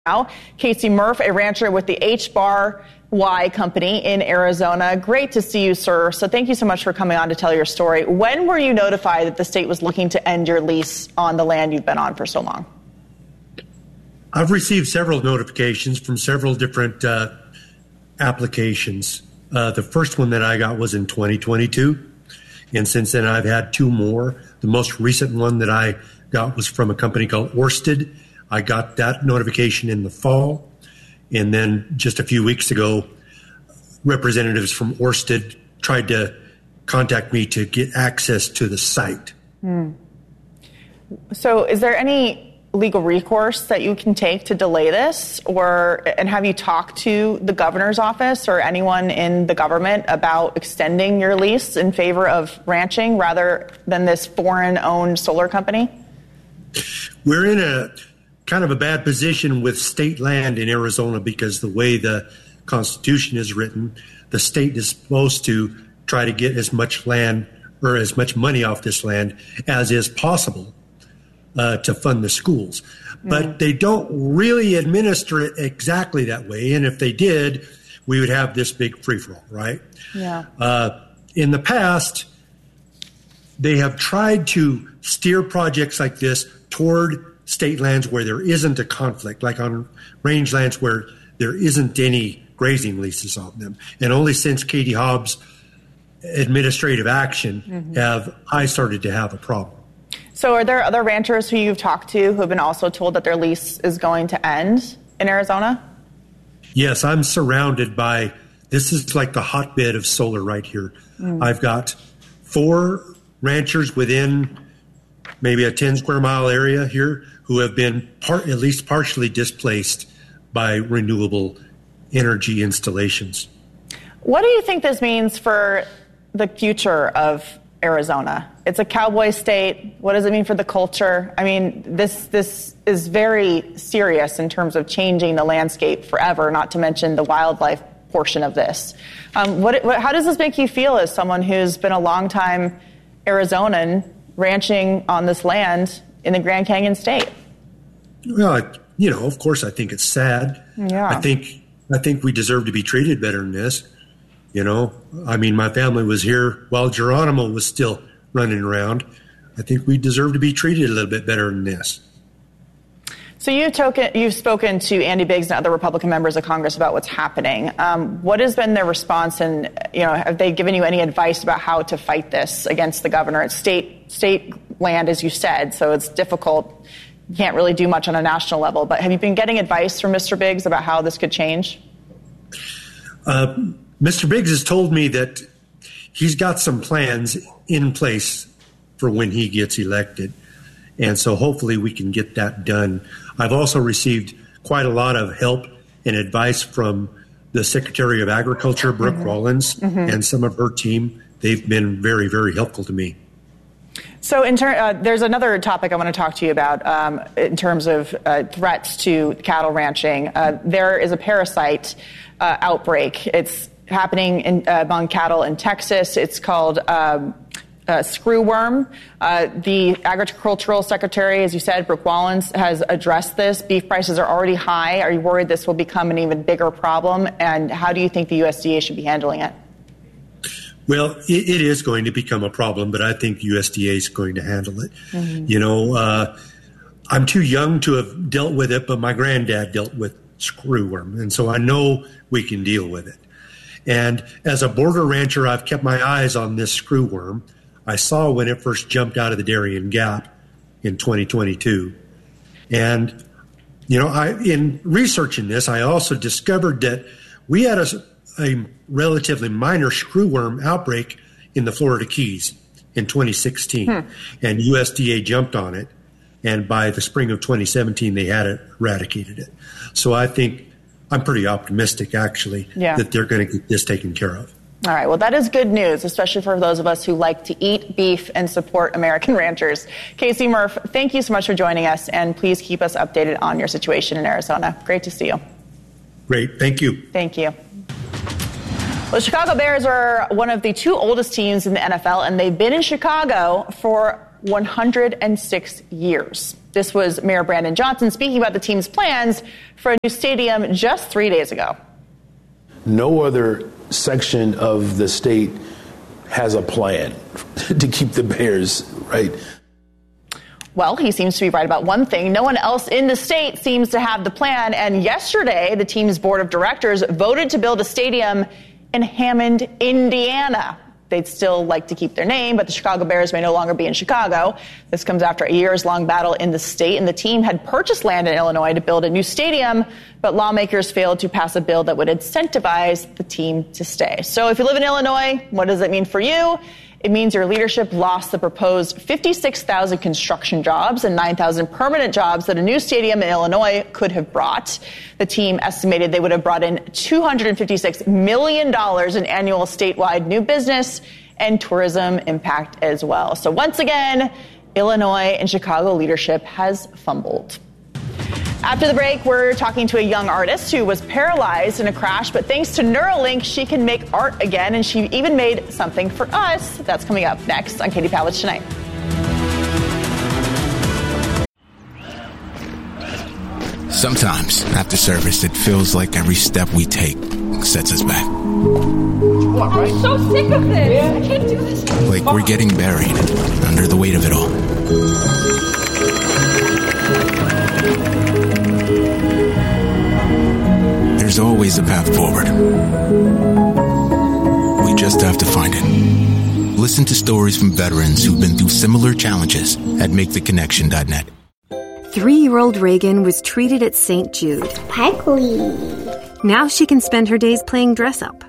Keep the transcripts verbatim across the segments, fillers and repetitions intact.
Now, Casey Murph, a rancher with the H Bar Y Company in Arizona. Great to see you, sir. So thank you so much for coming on to tell your story. When were you notified that the state was looking to end your lease on the land you've been on for so long? I've received several notifications from several different uh, applications. Uh, the first one that I got was in twenty twenty-two. And since then, I've had two more. The most recent one that I got was from a company called Orsted. I got that notification in the fall. And then just a few weeks ago, representatives from Orsted tried to contact me to get access to the site. Hmm. So is there any legal recourse that you can take to delay this? Or and have you talked to the governor's office or anyone in the government about extending your lease in favor of ranching rather than this foreign-owned solar company? We're in a kind of a bad position with state land in Arizona because the way the Constitution is written, the state is supposed to try to get as much land or as much money off this land as is possible uh, to fund the schools. Mm. But they don't really administer it exactly that way. And if they did, we would have this big free-for-all, right? Yeah. Uh, in the past, they have tried to steer projects like this toward state lands where there isn't a conflict, like on range lands where there isn't any grazing leases on them. And only since Katie Hobbs' administrative action mm-hmm. have I started to have a problem. So are there other ranchers who you've talked to who have been also told that their lease is going to end in Arizona? Yes, I'm surrounded by, this is like the hotbed of solar right here. Mm. I've got four ranchers within maybe a ten square mile area here who have been part, at least partially displaced by renewable energy installations. What do you think this means for the future of Arizona? It's a cowboy state. What does it mean for the culture? I mean, this this is very serious in terms of changing the landscape forever, not to mention the wildlife portion of this. Um, what, what, how does this make you feel as someone who's been a longtime Arizonan ranching on this land in the Grand Canyon State? Well, you know, of course, I think it's sad. Yeah. I think I think we deserve to be treated better than this. You know, I mean, my family was here while Geronimo was still running around. I think we deserve to be treated a little bit better than this. So you've, token, you've spoken to Andy Biggs and other Republican members of Congress about what's happening. Um, what has been their response, and you know, have they given you any advice about how to fight this against the governor? It's state state land, as you said, so it's difficult. You can't really do much on a national level. But have you been getting advice from Mister Biggs about how this could change? Uh, Mister Biggs has told me that he's got some plans in place for when he gets elected. And so hopefully we can get that done. I've also received quite a lot of help and advice from the Secretary of Agriculture, Brooke mm-hmm. Rollins, mm-hmm. and some of her team. They've been very, very helpful to me. So in ter- uh, there's another topic I want to talk to you about um, in terms of uh, threats to cattle ranching. Uh, there is a parasite uh, outbreak. It's happening in, uh, among cattle in Texas. It's called um, uh, screwworm. Uh, the Agricultural Secretary, as you said, Brooke Rollins, has addressed this. Beef prices are already high. Are you worried this will become an even bigger problem? And how do you think the U S D A should be handling it? Well, it, it is going to become a problem, but I think U S D A is going to handle it. Mm-hmm. You know, uh, I'm too young to have dealt with it, but my granddad dealt with screwworm, and so I know we can deal with it. And as a border rancher, I've kept my eyes on this screwworm. I saw when it first jumped out of the Darien Gap in twenty twenty-two. And, you know, I in researching this, I also discovered that we had a, a relatively minor screwworm outbreak in the Florida Keys in twenty sixteen. Hmm. And U S D A jumped on it. And by the spring of twenty seventeen, they had it, eradicated it. So I think I'm pretty optimistic, actually, yeah. that they're going to get this taken care of. All right. Well, that is good news, especially for those of us who like to eat beef and support American ranchers. Casey Murph, thank you so much for joining us, and please keep us updated on your situation in Arizona. Great to see you. Great. Thank you. Thank you. Well, the Chicago Bears are one of the two oldest teams in the N F L, and they've been in Chicago for one hundred six years. This was Mayor Brandon Johnson speaking about the team's plans for a new stadium just three days ago. No other section of the state has a plan to keep the Bears, right? Well, he seems to be right about one thing. No one else in the state seems to have the plan. And yesterday, the team's board of directors voted to build a stadium in Hammond, Indiana. They'd still like to keep their name, but the Chicago Bears may no longer be in Chicago. This comes after a years-long battle in the state, and the team had purchased land in Illinois to build a new stadium, but lawmakers failed to pass a bill that would incentivize the team to stay. So if you live in Illinois, what does that mean for you? It means your leadership lost the proposed fifty-six thousand construction jobs and nine thousand permanent jobs that a new stadium in Illinois could have brought. The team estimated they would have brought in two hundred fifty-six million dollars in annual statewide new business and tourism impact as well. So once again, Illinois and Chicago leadership has fumbled. After the break, we're talking to a young artist who was paralyzed in a crash, but thanks to Neuralink, she can make art again, and she even made something for us. That's coming up next on Katie Pavlich Tonight. Sometimes, after service, it feels like every step we take sets us back. What, right? I'm so sick of this. Yeah. I can't do this. Like we're getting buried under the weight of it all. There's always a path forward. We just have to find it. Listen to stories from veterans who've been through similar challenges at make the connection dot net. Three-year-old Reagan was treated at Saint Jude. Sparkly. Now she can spend her days playing dress-up.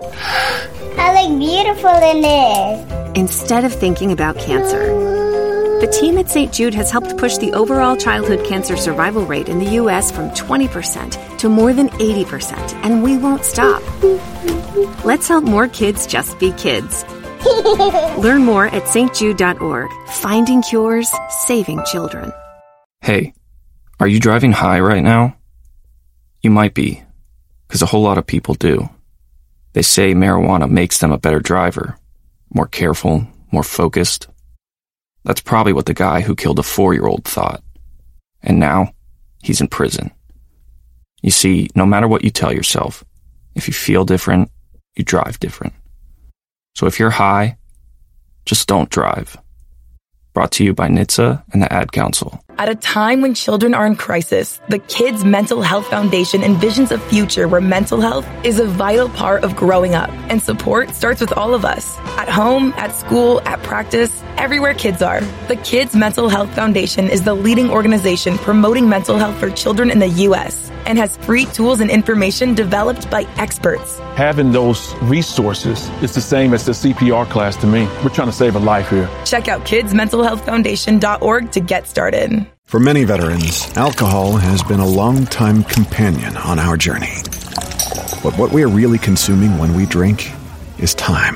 I look beautiful in this. Instead of thinking about cancer. The team at Saint Jude has helped push the overall childhood cancer survival rate in the U S from twenty percent to more than eighty percent, and we won't stop. Let's help more kids just be kids. Learn more at S T jude dot org. Finding cures, saving children. Hey, are you driving high right now? You might be, because a whole lot of people do. They say marijuana makes them a better driver, more careful, more focused. That's probably what the guy who killed a four-year-old thought. And now, he's in prison. You see, no matter what you tell yourself, if you feel different, you drive different. So if you're high, just don't drive. Brought to you by N H T S A and the Ad Council. At a time when children are in crisis, the Kids Mental Health Foundation envisions a future where mental health is a vital part of growing up. And support starts with all of us. At home, at school, at practice, everywhere kids are. The Kids Mental Health Foundation is the leading organization promoting mental health for children in the U S and has free tools and information developed by experts. Having those resources is the same as the C P R class to me. We're trying to save a life here. Check out kids mental health foundation dot org to get started. For many veterans, alcohol has been a long-time companion on our journey. But what we are really consuming when we drink is time.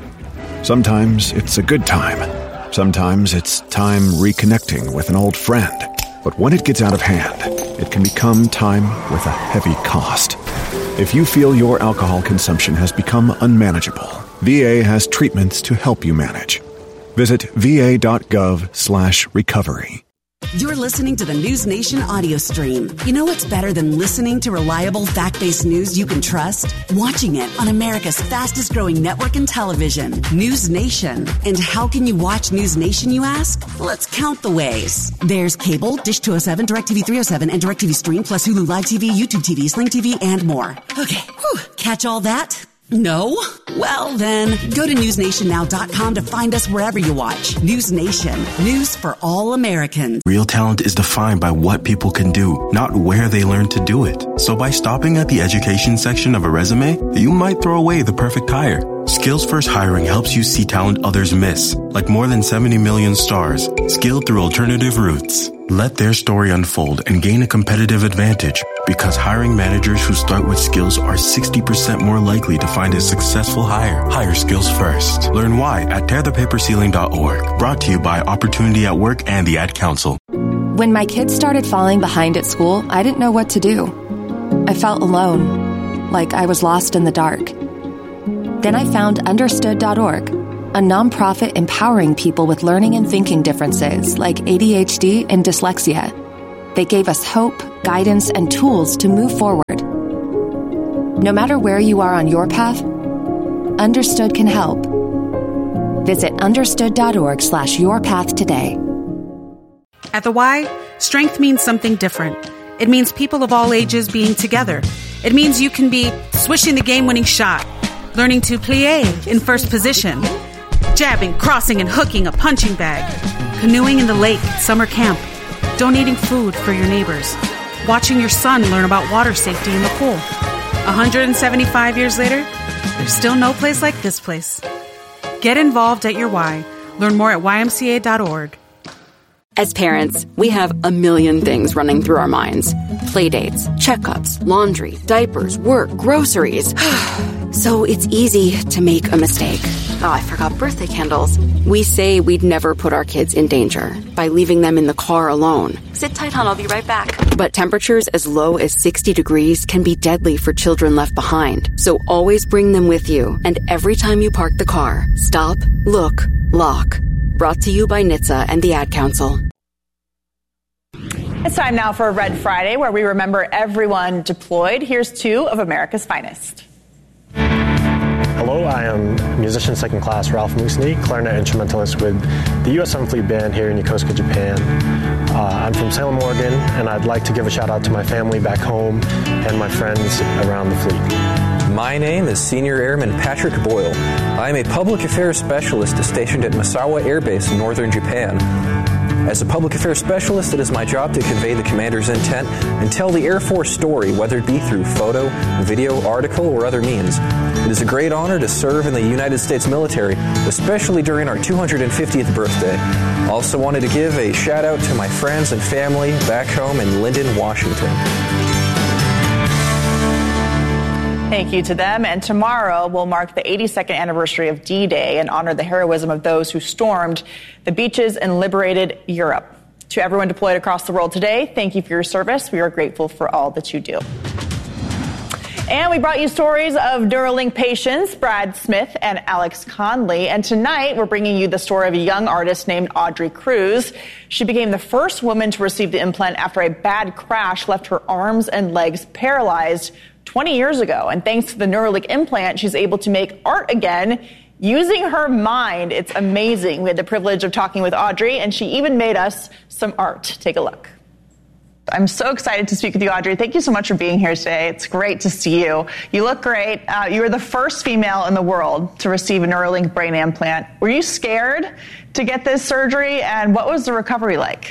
Sometimes it's a good time. Sometimes it's time reconnecting with an old friend. But when it gets out of hand, it can become time with a heavy cost. If you feel your alcohol consumption has become unmanageable, V A has treatments to help you manage. Visit va.gov slash recovery. You're listening to the News Nation audio stream. You know what's better than listening to reliable, fact-based news you can trust? Watching it on America's fastest-growing network in television, News Nation. And how can you watch News Nation, you ask? Let's count the ways. There's cable, Dish two oh seven, DirecTV three oh seven, and DirecTV Stream, plus Hulu Live T V, YouTube T V, Sling T V, and more. Okay, whew. Catch all that? No? Well, then, go to news nation now dot com to find us wherever you watch. News Nation. News for all Americans. Real talent is defined by what people can do, not where they learn to do it. So by stopping at the education section of a resume, you might throw away the perfect hire. Skills First Hiring helps you see talent others miss, like more than seventy million stars, skilled through alternative routes. Let their story unfold and gain a competitive advantage, because hiring managers who start with skills are sixty percent more likely to find a successful hire. Hire skills first. Learn why at tear the paper ceiling dot org. Brought to you by Opportunity at Work and the Ad Council. When my kids started falling behind at school, I didn't know what to do. I felt alone, like I was lost in the dark. Then I found understood dot org. a nonprofit empowering people with learning and thinking differences like A D H D and dyslexia. They gave us hope, guidance, and tools to move forward. No matter where you are on your path, Understood can help. Visit understood.org slash your path today. At the Y, strength means something different. It means people of all ages being together. It means you can be swishing the game-winning shot, learning to plie in first position, jabbing, crossing, and hooking a punching bag, canoeing in the lake at summer camp, donating food for your neighbors, watching your son learn about water safety in the pool. one hundred seventy-five years later, there's still no place like this place. Get involved at your Y. Learn more at y m c a dot org. As parents, we have a million things running through our minds. Playdates, checkups, laundry, diapers, work, groceries. So it's easy to make a mistake. Oh, I forgot birthday candles. We say we'd never put our kids in danger by leaving them in the car alone. Sit tight, hon, I'll be right back. But temperatures as low as sixty degrees can be deadly for children left behind. So always bring them with you. And every time you park the car, stop, look, lock. Brought to you by N H T S A and the Ad Council. It's time now for Red Friday, where we remember everyone deployed. Here's two of America's finest. Hello, I am musician second class Ralph Musni, clarinet instrumentalist with the U S Seventh Fleet Band here in Yokosuka, Japan. Uh, I'm from Salem, Oregon, and I'd like to give a shout out to my family back home and my friends around the fleet. My name is Senior Airman Patrick Boyle. I am a public affairs specialist stationed at Misawa Air Base in northern Japan. As a public affairs specialist, it is my job to convey the commander's intent and tell the Air Force story, whether it be through photo, video, article, or other means. It is a great honor to serve in the United States military, especially during our two hundred fiftieth birthday. Also wanted to give a shout out to my friends and family back home in Linden, Washington. Thank you to them. And tomorrow will mark the eighty-second anniversary of D-Day and honor the heroism of those who stormed the beaches and liberated Europe. To everyone deployed across the world today, thank you for your service. We are grateful for all that you do. And we brought you stories of Neuralink patients, Brad Smith and Alex Conley. And tonight, we're bringing you the story of a young artist named Audrey Cruz. She became the first woman to receive the implant after a bad crash left her arms and legs paralyzed twenty years ago. And thanks to the Neuralink implant, she's able to make art again using her mind. It's amazing. We had the privilege of talking with Audrey, and she even made us some art. Take a look. I'm so excited to speak with you, Audrey. Thank you so much for being here today. It's great to see you. You look great. Uh, you were the first female in the world to receive a Neuralink brain implant. Were you scared to get this surgery, and what was the recovery like?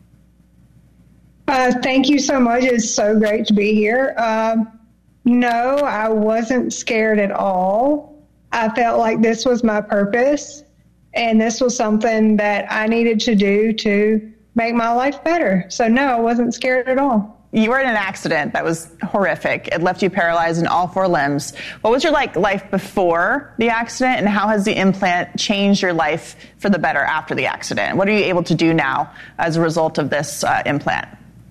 Uh, thank you so much. It's so great to be here. Um, no, I wasn't scared at all. I felt like this was my purpose, and this was something that I needed to do to make my life better. So no, I wasn't scared at all. You were in an accident that was horrific. It left you paralyzed in all four limbs. What was your like life before the accident, and how has the implant changed your life for the better after the accident? What are you able to do now as a result of this uh, implant?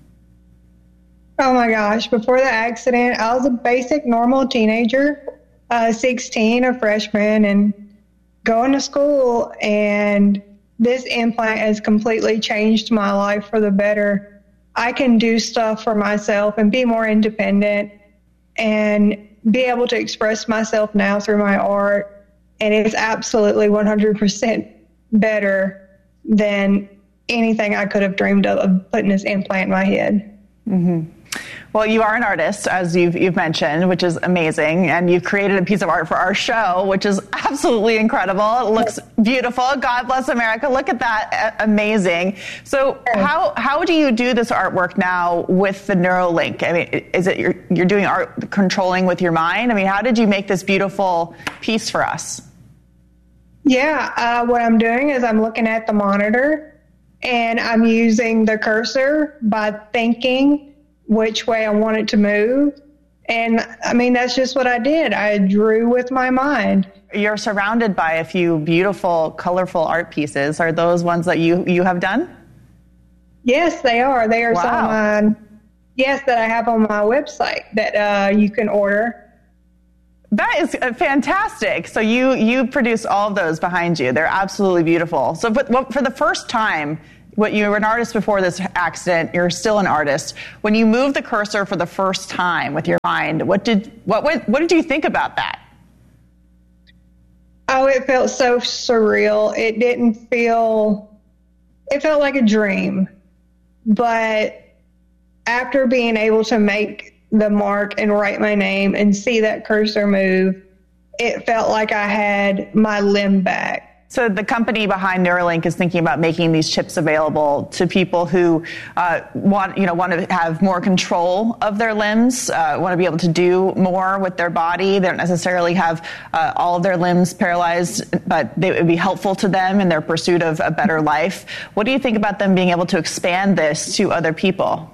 Oh my gosh, before the accident, I was a basic normal teenager, uh, sixteen, a freshman, and going to school, and this implant has completely changed my life for the better. I can do stuff for myself and be more independent and be able to express myself now through my art. And it's absolutely one hundred percent better than anything I could have dreamed of, of putting this implant in my head. Mm-hmm. Well, you are an artist, as you've, you've mentioned, which is amazing. And you've created a piece of art for our show, which is absolutely incredible. It looks beautiful. God bless America. Look at that. Amazing. So how how do you do this artwork now with the Neuralink? I mean, is it you're, you're doing art controlling with your mind? I mean, how did you make this beautiful piece for us? Yeah, uh, what I'm doing is I'm looking at the monitor, and I'm using the cursor by thinking which way I want it to move. And I mean, that's just what I did. I drew with my mind. You're surrounded by a few beautiful, colorful art pieces. Are those ones that you, you have done? Yes, they are. They are wow. some of mine. Yes, that I have on my website that uh, you can order. That is fantastic. So you you produce all of those behind you. They're absolutely beautiful. So but, well, for the first time, what you were an artist before this accident, you're still an artist. When you moved the cursor for the first time with your mind, what did what what, what did you think about that? Oh, it felt so surreal. It didn't feel, it felt like a dream. But after being able to make the mark and write my name and see that cursor move, it felt like I had my limb back. So the company behind Neuralink is thinking about making these chips available to people who uh, want, you know, want to have more control of their limbs, uh, want to be able to do more with their body. They don't necessarily have uh, all of their limbs paralyzed, but they, it would be helpful to them in their pursuit of a better life. What do you think about them being able to expand this to other people?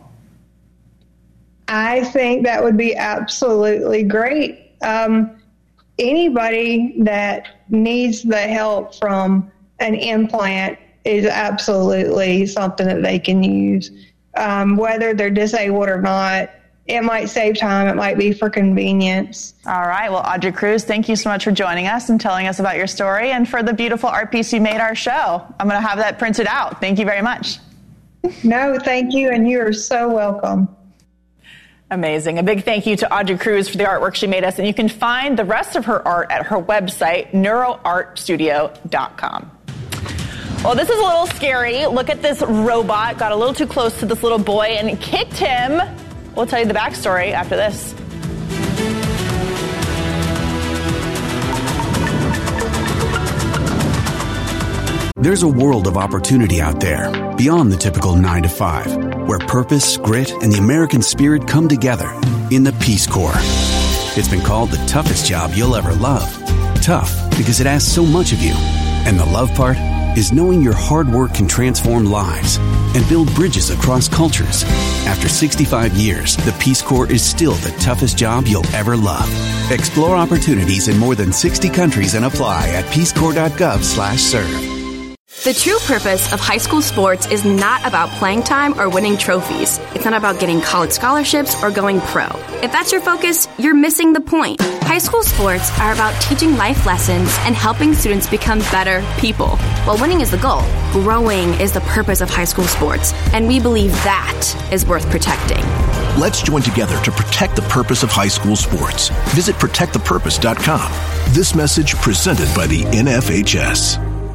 I think that would be absolutely great. Um, anybody that needs the help from an implant is absolutely something that they can use. Um, whether they're disabled or not, it might save time. It might be for convenience. All right. Well, Audrey Cruz, thank you so much for joining us and telling us about your story and for the beautiful art piece you made our show. I'm going to have that printed out. Thank you very much. No, thank you. And you are so welcome. Amazing. A big thank you to Audrey Cruz for the artwork she made us. And you can find the rest of her art at her website, neuro art studio dot com. Well, this is a little scary. Look at this robot. Got a little too close to this little boy and kicked him. We'll tell you the backstory after this. There's a world of opportunity out there, beyond the typical nine to five, where purpose, grit, and the American spirit come together in the Peace Corps. It's been called the toughest job you'll ever love. Tough because it asks so much of you. And the love part is knowing your hard work can transform lives and build bridges across cultures. After sixty-five years, the Peace Corps is still the toughest job you'll ever love. Explore opportunities in more than sixty countries and apply at peacecorps.gov slash serve. The true purpose of high school sports is not about playing time or winning trophies. It's not about getting college scholarships or going pro. If that's your focus, you're missing the point. High school sports are about teaching life lessons and helping students become better people. While winning is the goal, growing is the purpose of high school sports, and we believe that is worth protecting. Let's join together to protect the purpose of high school sports. Visit protect the purpose dot com. This message presented by the N F H S.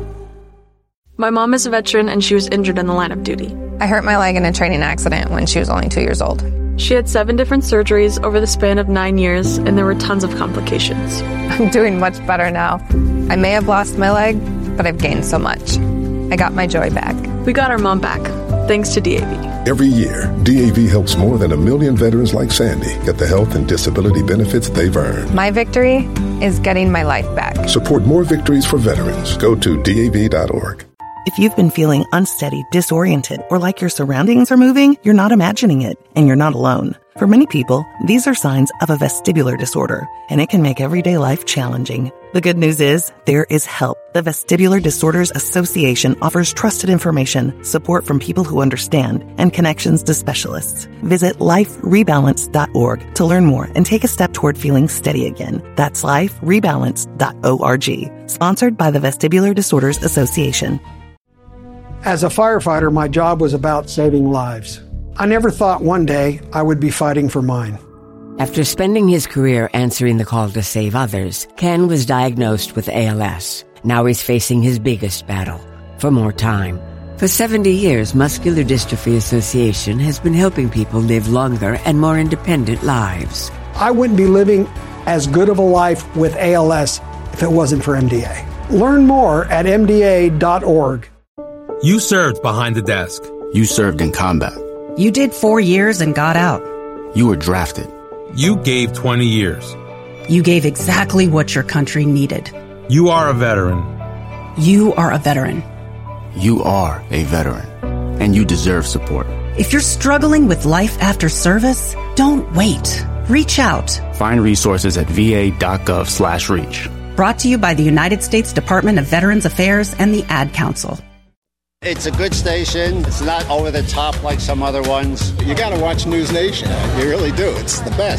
My mom is a veteran and she was injured in the line of duty. I hurt my leg in a training accident when she was only two years old. She had seven different surgeries over the span of nine years, and there were tons of complications. I'm doing much better now. I may have lost my leg, but I've gained so much. I got my joy back. We got our mom back, thanks to D A V. Every year, D A V helps more than a million veterans like Sandy get the health and disability benefits they've earned. My victory is getting my life back. Support more victories for veterans. Go to D A V dot org. If you've been feeling unsteady, disoriented, or like your surroundings are moving, you're not imagining it, and you're not alone. For many people, these are signs of a vestibular disorder, and it can make everyday life challenging. The good news is, there is help. The Vestibular Disorders Association offers trusted information, support from people who understand, and connections to specialists. Visit life rebalance dot org to learn more and take a step toward feeling steady again. That's life rebalance dot org. Sponsored by the Vestibular Disorders Association. As a firefighter, my job was about saving lives. I never thought one day I would be fighting for mine. After spending his career answering the call to save others, Ken was diagnosed with A L S. Now he's facing his biggest battle, for more time. For seventy years, Muscular Dystrophy Association has been helping people live longer and more independent lives. I wouldn't be living as good of a life with A L S if it wasn't for M D A. Learn more at M D A dot org. You served behind the desk. You served in combat. You did four years and got out. You were drafted. You gave twenty years. You gave exactly what your country needed. You are a veteran. You are a veteran. You are a veteran. And you deserve support. If you're struggling with life after service, don't wait. Reach out. Find resources at V A dot gov slash reach. Brought to you by the United States Department of Veterans Affairs and the Ad Council. It's a good station. It's not over the top like some other ones. You got to watch News Nation. You really do. It's the best.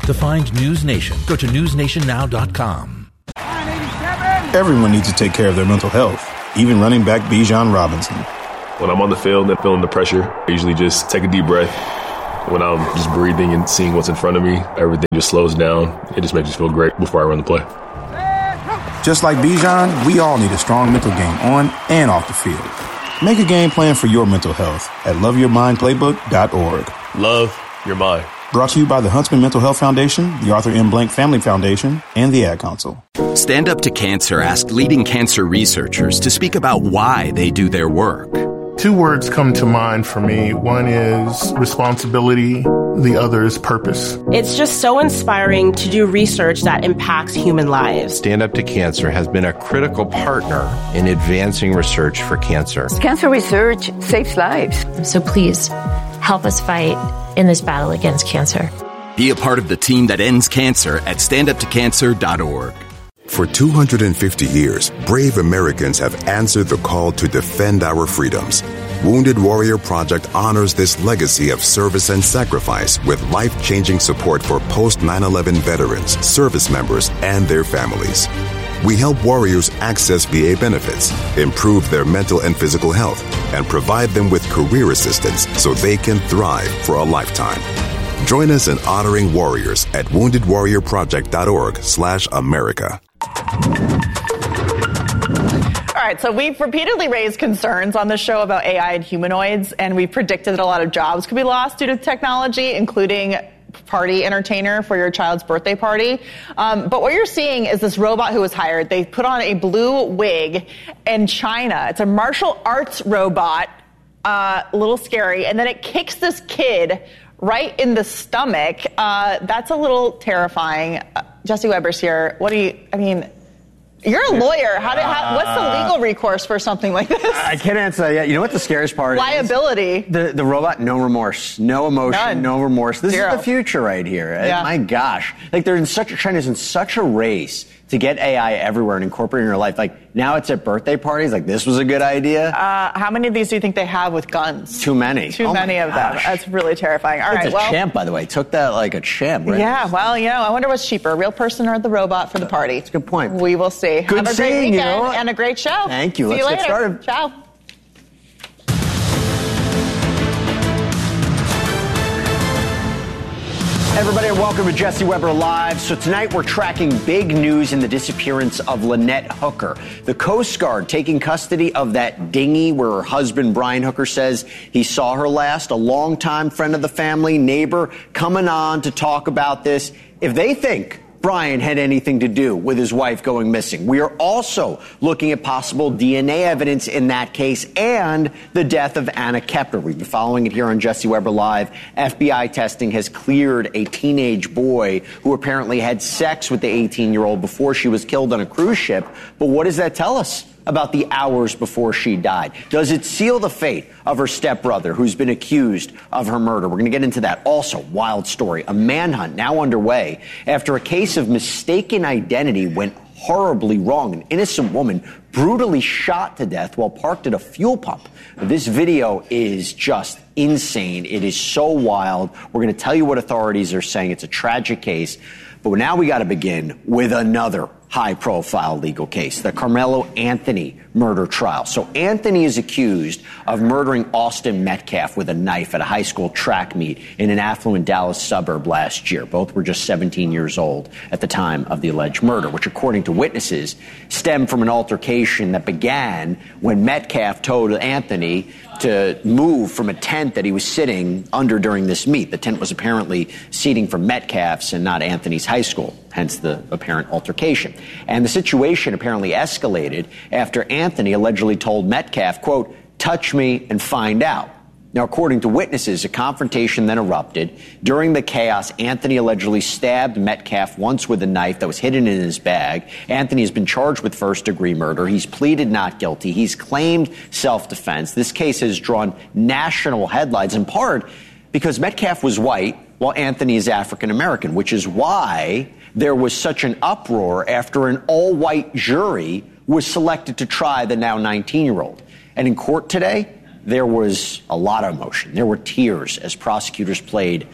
To find News Nation, go to news nation now dot com. Everyone needs to take care of their mental health, even running back Bijan Robinson. When I'm on the field and feeling the pressure, I usually just take a deep breath. When I'm just breathing and seeing what's in front of me, everything just slows down. It just makes me feel great before I run the play. Just like Bijan, we all need a strong mental game on and off the field. Make a game plan for your mental health at love your mind playbook dot org. Love your mind. Brought to you by the Huntsman Mental Health Foundation, the Arthur M. Blank Family Foundation, and the Ad Council. Stand Up to Cancer asked leading cancer researchers to speak about why they do their work. Two words come to mind for me. One is responsibility. The other is purpose. It's just so inspiring to do research that impacts human lives. Stand Up to Cancer has been a critical partner in advancing research for cancer. Cancer research saves lives. So please help us fight in this battle against cancer. Be a part of the team that ends cancer at stand up to cancer dot org. For two hundred fifty years, brave Americans have answered the call to defend our freedoms. Wounded Warrior Project honors this legacy of service and sacrifice with life-changing support for post nine eleven veterans, service members, and their families. We help warriors access V A benefits, improve their mental and physical health, and provide them with career assistance so they can thrive for a lifetime. Join us in honoring warriors at wounded warrior project dot org slash America. All right, so we've repeatedly raised concerns on this show about A I and humanoids, and we've predicted that a lot of jobs could be lost due to technology, including party entertainer for your child's birthday party. Um, but what you're seeing is this robot who was hired. They put on a blue wig in China. It's a martial arts robot, uh, a little scary, and then it kicks this kid right in the stomach. Uh, that's a little terrifying. Uh, Jesse Weber's here. What do you, I mean, you're a lawyer. How do, how, what's the legal recourse for something like this? I can't answer that yet. You know what the scariest part Liability. is? Liability. The, the robot, no remorse. No emotion, None. no remorse. This Zero. is the future right here. Yeah. My gosh. Like, they're in such a, China's in such a race to get A I everywhere and incorporate it in your life. Like, now it's at birthday parties. Like, this was a good idea. Uh, how many of these do you think they have with guns? Too many. Too oh many of them. That's really terrifying. All it's right, a well. champ, by the way. Took that like a champ, right? Yeah, well, you know, I wonder what's cheaper, a real person or the robot for the party? That's a good point. We will see. Good Have a great seeing weekend you. and a great show. Thank you. See Let's you get later. started. Ciao. Everybody, welcome to Jesse Weber Live. So tonight we're tracking big news in the disappearance of Lynette Hooker. The Coast Guard taking custody of that dinghy where her husband, Brian Hooker, says he saw her last. A longtime friend of the family, neighbor, coming on to talk about this. If they think Brian had anything to do with his wife going missing. We are also looking at possible D N A evidence in that case and the death of Anna Kepner. We've been following it here on Jesse Weber Live. F B I testing has cleared a teenage boy who apparently had sex with the eighteen-year-old before she was killed on a cruise ship. But what does that tell us about the hours before she died? Does it seal the fate of her stepbrother who's been accused of her murder? We're going to get into that. Also, wild story. A manhunt now underway after a case of mistaken identity went horribly wrong. An innocent woman brutally shot to death while parked at a fuel pump. This video is just insane. It is so wild. We're going to tell you what authorities are saying. It's a tragic case. But now we got to begin with another high-profile legal case, the Carmelo Anthony murder trial. So Anthony is accused of murdering Austin Metcalf with a knife at a high school track meet in an affluent Dallas suburb last year. Both were just seventeen years old at the time of the alleged murder, which, according to witnesses, stemmed from an altercation that began when Metcalf told Anthony to move from a tent that he was sitting under during this meet. The tent was apparently seating for Metcalf's and not Anthony's high school, hence the apparent altercation. And the situation apparently escalated after Anthony allegedly told Metcalf, quote, "touch me and find out." Now, according to witnesses, a confrontation then erupted. During the chaos, Anthony allegedly stabbed Metcalf once with a knife that was hidden in his bag. Anthony has been charged with first-degree murder. He's pleaded not guilty. He's claimed self-defense. This case has drawn national headlines, in part because Metcalf was white while Anthony is African-American, which is why there was such an uproar after an all-white jury was selected to try the now nineteen-year-old. And in court today, there was a lot of emotion. There were tears as prosecutors played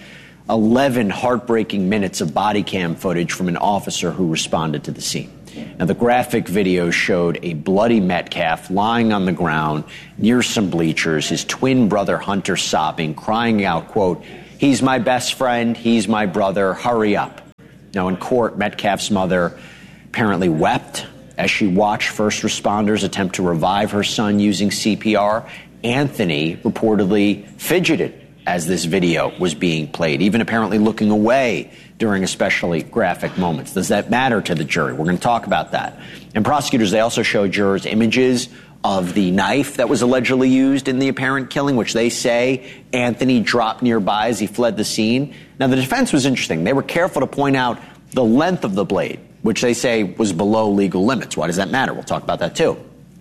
eleven heartbreaking minutes of body cam footage from an officer who responded to the scene. Now, the graphic video showed a bloody Metcalf lying on the ground near some bleachers, his twin brother Hunter sobbing, crying out, quote, "He's my best friend, he's my brother, hurry up." Now, in court, Metcalf's mother apparently wept as she watched first responders attempt to revive her son using C P R. Anthony reportedly fidgeted as this video was being played, even apparently looking away during especially graphic moments. Does that matter to the jury? We're going to talk about that. And prosecutors, they also showed jurors images of the knife that was allegedly used in the apparent killing, which they say Anthony dropped nearby as he fled the scene. Now, the defense was interesting. They were careful to point out the length of the blade, which they say was below legal limits. Why does that matter? We'll talk about that, too.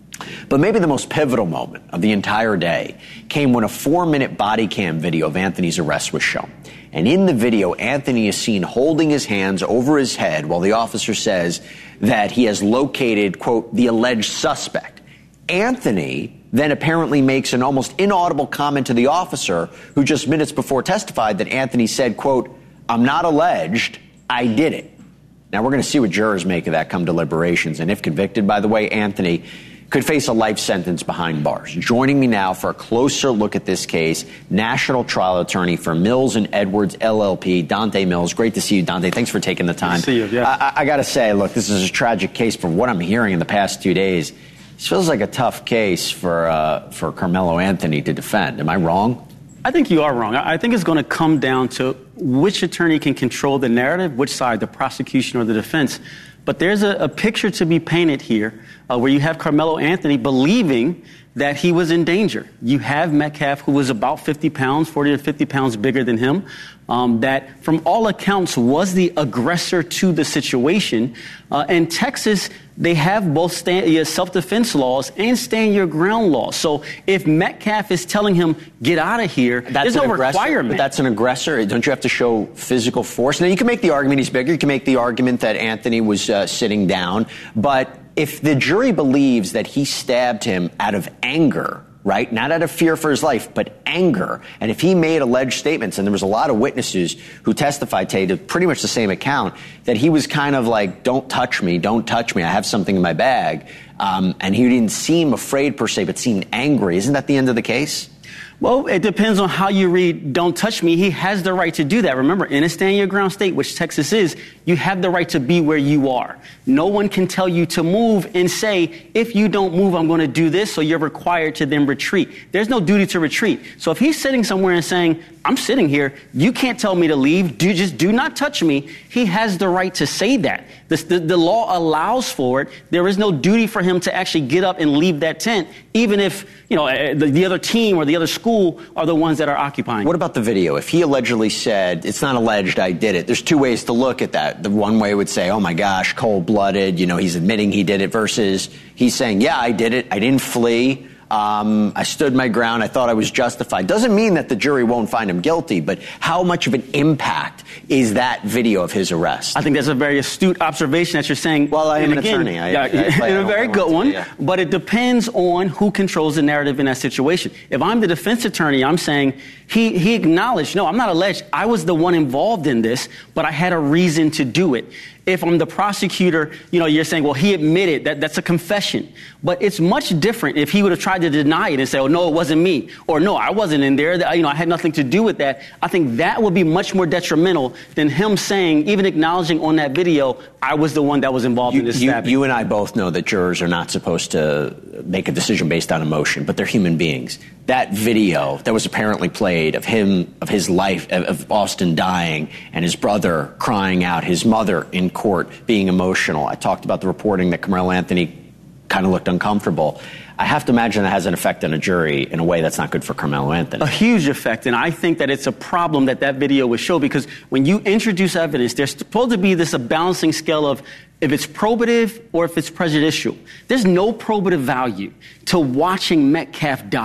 But maybe the most pivotal moment of the entire day came when a four-minute body cam video of Anthony's arrest was shown. And in the video, Anthony is seen holding his hands over his head while the officer says that he has located, quote, the alleged suspect. Anthony then apparently makes an almost inaudible comment to the officer, who just minutes before testified that Anthony said, quote, "I'm not alleged, I did it." Now, we're going to see what jurors make of that come deliberations. And if convicted, by the way, Anthony could face a life sentence behind bars. Joining me now for a closer look at this case, national trial attorney for Mills and Edwards L L P, Dante Mills. Great to see you, Dante. Thanks for taking the time. Good to see you, yeah. I, I got to say, look, this is a tragic case. From what I'm hearing in the past two days, this feels like a tough case for uh, for Carmelo Anthony to defend. Am I wrong? I think you are wrong. I think it's going to come down to which attorney can control the narrative, which side, the prosecution or the defense. But there's a, a picture to be painted here uh, where you have Carmelo Anthony believing that he was in danger. You have Metcalf, who was about fifty pounds, forty to fifty pounds bigger than him, um, that from all accounts was the aggressor to the situation. Uh, and Texas, they have both stand, uh, self-defense laws and stand your ground laws. So if Metcalf is telling him, get out of here, that's there's no aggressor, requirement. But that's an aggressor. Don't you have to show physical force? Now, you can make the argument he's bigger. You can make the argument that Anthony was uh, sitting down. But if the jury believes that he stabbed him out of anger, right, not out of fear for his life, but anger, and if he made alleged statements, and there was a lot of witnesses who testified to pretty much the same account, that he was kind of like, don't touch me, don't touch me, I have something in my bag, um, and he didn't seem afraid per se, but seemed angry. Isn't that the end of the case? Well, it depends on how you read "don't touch me." He has the right to do that. Remember, in a stand your ground state, which Texas is, you have the right to be where you are. No one can tell you to move and say, if you don't move, I'm going to do this, so you're required to then retreat. There's no duty to retreat. So if he's sitting somewhere and saying, I'm sitting here, you can't tell me to leave, do just do not touch me, he has the right to say that. This, the, the law allows for it. There is no duty for him to actually get up and leave that tent, even if, you know, the, the other team or the other school are the ones that are occupying. What about the video? If he allegedly said, it's not alleged, I did it, there's two ways to look at that. The one way would say, oh my gosh, cold-blooded, you know, he's admitting he did it, versus he's saying, yeah, I did it, I didn't flee. Um, I stood my ground. I thought I was justified. Doesn't mean that the jury won't find him guilty, but how much of an impact is that video of his arrest? I think that's a very astute observation that you're saying. Well, I am an again, attorney. I, yeah, I, I, I a very good one, yeah. But it depends on who controls the narrative in that situation. If I'm the defense attorney, I'm saying he, he acknowledged, no, I'm not alleged. I was the one involved in this, but I had a reason to do it. If I'm the prosecutor, you know, you're saying, well, he admitted that that's a confession. But it's much different if he would have tried to deny it and say, oh, no, it wasn't me. Or no, I wasn't in there. You know, I had nothing to do with that. I think that would be much more detrimental than him saying, even acknowledging on that video, I was the one that was involved you, in this you, stabbing. You and I both know that jurors are not supposed to make a decision based on emotion, but they're human beings. That video that was apparently played of him, of his life, of Austin dying, and his brother crying out, his mother in court being emotional. I talked about the reporting that Carmelo Anthony kind of looked uncomfortable. I have to imagine that has an effect on a jury in a way that's not good for Carmelo Anthony. A huge effect, and I think that it's a problem that that video would show, because when you introduce evidence, there's supposed to be this a balancing scale of if it's probative or if it's prejudicial. There's no probative value to watching Metcalf die.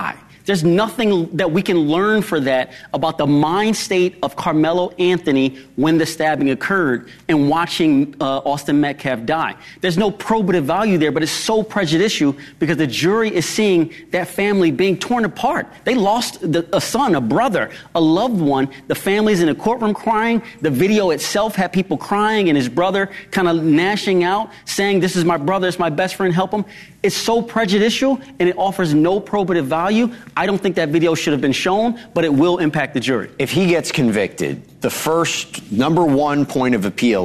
There's nothing that we can learn for that about the mind state of Carmelo Anthony when the stabbing occurred and watching uh, Austin Metcalf die. There's no probative value there, but it's so prejudicial because the jury is seeing that family being torn apart. They lost the, a son, a brother, a loved one. The family's in the courtroom crying. The video itself had people crying and his brother kind of gnashing out, saying, this is my brother, it's my best friend, help him. It's so prejudicial and it offers no probative value. I don't think that video should have been shown, but it will impact the jury. If he gets convicted, the first number one point of appeal